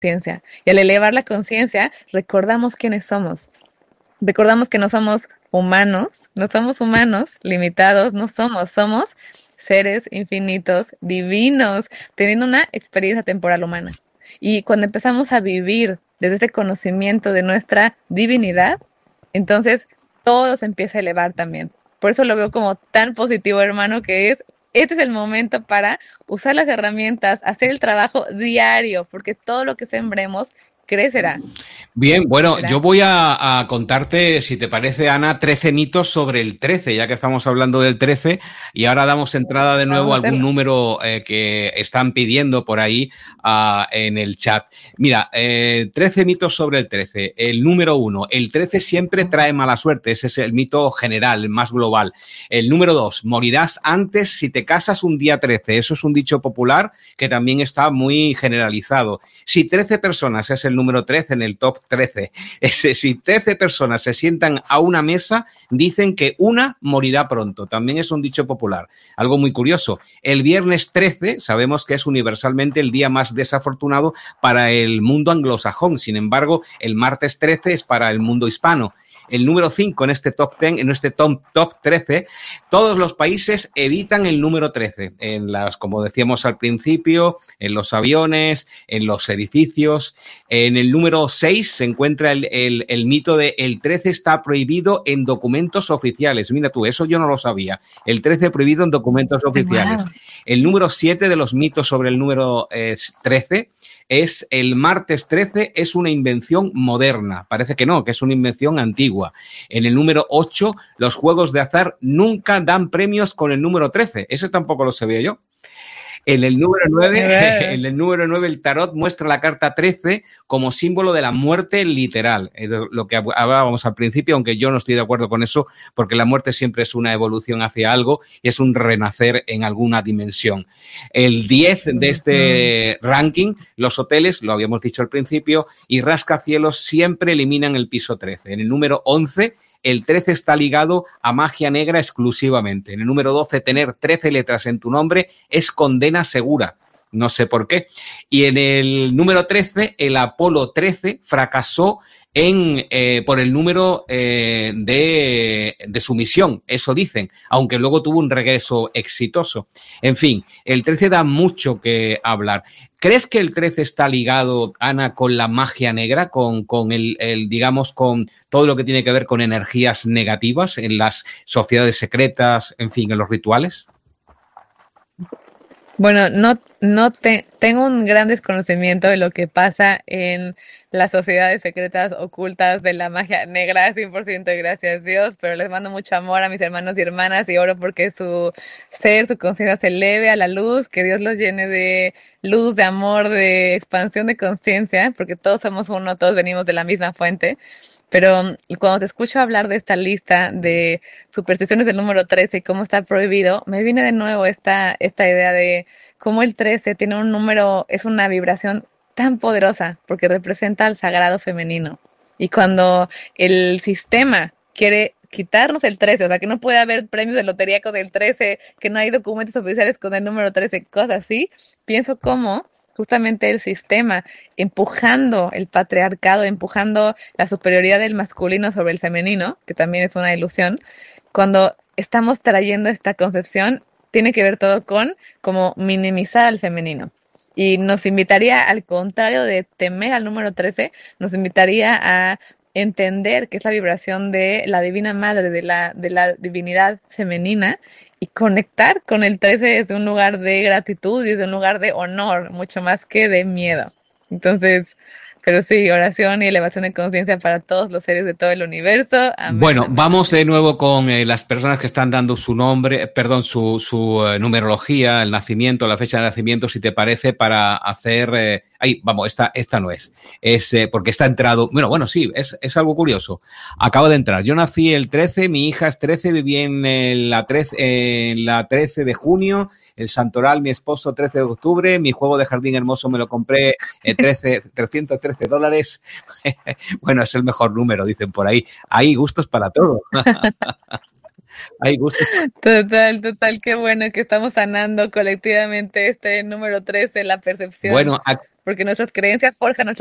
conciencia. Y al elevar la conciencia, recordamos quiénes somos. Recordamos que no somos humanos limitados, somos seres infinitos, divinos, teniendo una experiencia temporal humana. Y cuando empezamos a vivir desde ese conocimiento de nuestra divinidad, entonces todo se empieza a elevar también. Por eso lo veo como tan positivo, hermano, este es el momento para usar las herramientas, hacer el trabajo diario, porque todo lo que sembremos crecerá. Bien, bueno, ¿Será? yo voy a contarte, si te parece, Ana, 13 mitos sobre el 13, ya que estamos hablando del 13, y ahora damos entrada de nuevo Vamos a a algún hacerlo. número que están pidiendo por ahí en el chat. Mira, 13 mitos sobre el 13. El número 1, el 13 siempre trae mala suerte, ese es el mito general, el más global. El número 2, morirás antes si te casas un día 13, eso es un dicho popular que también está muy generalizado. Si 13 personas es el número 13 en el top 13, si 13 personas se sientan a una mesa, dicen que una morirá pronto. También es un dicho popular. Algo muy curioso. El viernes 13 sabemos que es universalmente el día más desafortunado para el mundo anglosajón. Sin embargo, el martes 13 es para el mundo hispano. El número 5 en este top 10, en este top 13, todos los países evitan el número 13. Como decíamos al principio, en los aviones, en los edificios. En el número 6 se encuentra el mito de el 13 está prohibido en documentos oficiales. Mira tú, eso yo no lo sabía. El 13 prohibido en documentos oficiales. Wow. El número 7 de los mitos sobre el número 13 es el martes 13 es una invención moderna. Parece que no, que es una invención antigua. En el número 8, los juegos de azar nunca dan premios con el número 13. Eso tampoco lo sabía yo. En el número 9, en el número 9, el tarot muestra la carta 13 como símbolo de la muerte literal. Lo que hablábamos al principio, aunque yo no estoy de acuerdo con eso, porque la muerte siempre es una evolución hacia algo y es un renacer en alguna dimensión. El 10 de este ranking, los hoteles, lo habíamos dicho al principio, y rascacielos siempre eliminan el piso 13. En el número 11, el 13 está ligado a magia negra exclusivamente. En el número 12, tener 13 letras en tu nombre es condena segura. No sé por qué. Y en el número 13, el Apolo 13 fracasó por el número de su misión, eso dicen, aunque luego tuvo un regreso exitoso. En fin, el 13 da mucho que hablar. ¿Crees que el 13 está ligado, Ana, con la magia negra, con digamos, con todo lo que tiene que ver con energías negativas en las sociedades secretas, en fin, en los rituales? Bueno, tengo un gran desconocimiento de lo que pasa en las sociedades secretas ocultas de la magia negra, 100% gracias a Dios, pero les mando mucho amor a mis hermanos y hermanas y oro porque su ser, su conciencia se eleve a la luz, que Dios los llene de luz, de amor, de expansión de conciencia, porque todos somos uno, todos venimos de la misma fuente. Pero cuando te escucho hablar de esta lista de supersticiones del número 13 y cómo está prohibido, me viene de nuevo esta idea de cómo el 13 tiene un número, es una vibración tan poderosa porque representa al sagrado femenino. Y cuando el sistema quiere quitarnos el 13, o sea, que no puede haber premios de lotería con el 13, que no hay documentos oficiales con el número 13, cosas así, pienso cómo justamente el sistema empujando el patriarcado, empujando la superioridad del masculino sobre el femenino, que también es una ilusión, cuando estamos trayendo esta concepción, tiene que ver todo con como minimizar al femenino. Y nos invitaría, al contrario de temer al número 13, nos invitaría a entender que es la vibración de la divina madre, de la divinidad femenina, y conectar con el 13 desde un lugar de gratitud y desde un lugar de honor, mucho más que de miedo. Entonces, pero sí, oración y elevación de conciencia para todos los seres de todo el universo. Amén, Bueno, amén, vamos amén. de nuevo con las personas que están dando su nombre, perdón, su numerología, el nacimiento, la fecha de nacimiento, si te parece, para hacer... vamos, esta no es. Es porque está entrado... Bueno, sí, es algo curioso. Acabo de entrar. Yo nací el 13, mi hija es 13, viví en la 13 de junio, el Santoral, mi esposo, 13 de octubre, mi juego de jardín hermoso me lo compré $313. Bueno, es el mejor número, dicen por ahí. Hay gustos para todo. Hay gustos. Total, total, qué bueno que estamos sanando colectivamente este número 13, la Bueno, percepción. porque nuestras creencias forjan nuestra